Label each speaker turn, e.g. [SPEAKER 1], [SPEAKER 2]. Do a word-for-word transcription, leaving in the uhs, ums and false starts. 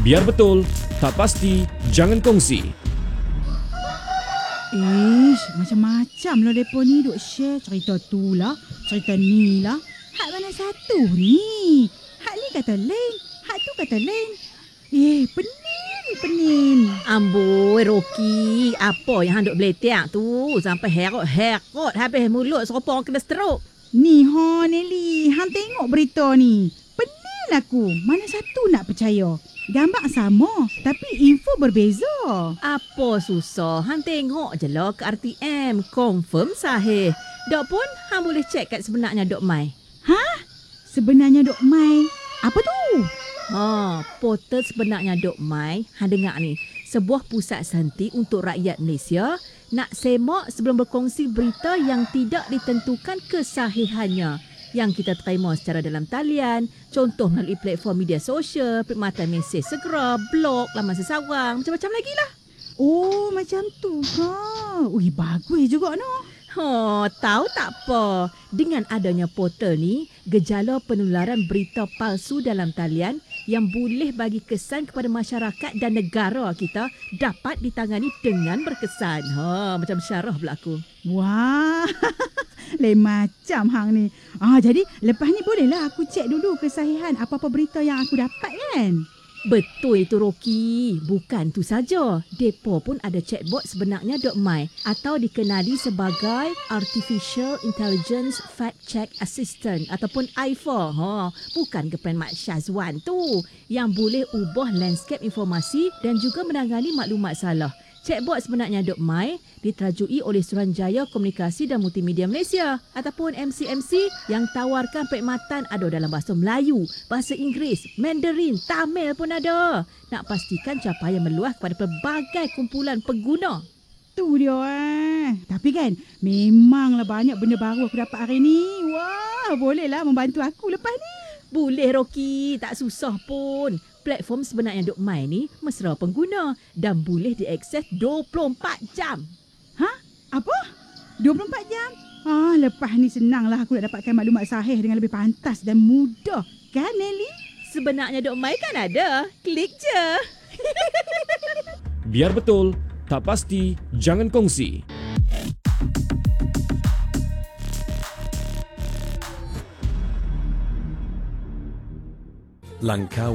[SPEAKER 1] Biar betul, tak pasti, jangan kongsi.
[SPEAKER 2] Ish, macam-macam lah mereka ni duk share cerita tu lah, cerita ni lah. Hak mana satu ni? Hak ni kata lain, hak tu kata lain. Eh, pening, pening.
[SPEAKER 3] Amboi, Rocky. Apa yang hang duk beletak tu? Sampai herot-herot habis mulut serupa orang kena stroke.
[SPEAKER 2] Ni ha, Nelly, hang tengok berita ni. Pening aku. Mana satu nak percaya? Gambar sama, tapi info berbeza.
[SPEAKER 3] Apa susah? Hang tengok je lah ke R T M. Confirm sahih. Dok pun, hang boleh cek kat sebenarnya Dok Mai.
[SPEAKER 2] Ha? Sebenarnya Dok Mai, apa tu?
[SPEAKER 3] Ha, portal sebenarnya Dok Mai. Hang dengar ni. Sebuah pusat santi untuk rakyat Malaysia nak semak sebelum berkongsi berita yang tidak ditentukan kesahihannya yang kita terima secara dalam talian, contoh melalui platform media sosial, perkhidmatan mesej segera, blog, laman sesawang, macam-macam lagi lah.
[SPEAKER 2] Oh, macam tu ha. Ui, bagus juga no.
[SPEAKER 3] Oh, tahu tak apa? Dengan adanya portal ni, gejala penularan berita palsu dalam talian yang boleh bagi kesan kepada masyarakat dan negara kita dapat ditangani dengan berkesan. Ha, macam syarah berlaku.
[SPEAKER 2] Wah, lain macam hang ni. Ah, jadi lepas ni bolehlah aku cek dulu kesahihan apa-apa berita yang aku dapat kan?
[SPEAKER 3] Betul itu Rocky. Bukan tu saja. Depa pun ada chatbot sebenarnya Dok Mai atau dikenali sebagai Artificial Intelligence Fact Check Assistant ataupun I F A. Ha, bukan Gepen Mat Syazwan tu yang boleh ubah landscape informasi dan juga menangani maklumat salah. Chatbot sebenarnya Dok Mai diterajui oleh Suruhanjaya Komunikasi dan Multimedia Malaysia ataupun M C M C yang tawarkan perkhidmatan ada dalam bahasa Melayu, bahasa Inggeris, Mandarin, Tamil pun ada. Nak pastikan capaian meluas kepada pelbagai kumpulan pengguna.
[SPEAKER 2] Tu dia eh. Tapi kan, memanglah banyak benda baru aku dapat hari ni. Wah, bolehlah membantu aku lepas ni.
[SPEAKER 3] Boleh Rocky, tak susah pun. Platform sebenarnya Dok Mai ni mesra pengguna dan boleh diakses dua puluh empat jam.
[SPEAKER 2] Ha? Apa? dua puluh empat jam? Ah, lepas ni senanglah aku nak dapatkan maklumat sahih dengan lebih pantas dan mudah. Kan, Nelly?
[SPEAKER 3] Sebenarnya Dok Mai kan ada. Klik je.
[SPEAKER 1] Biar betul, tak pasti, jangan kongsi. Langkah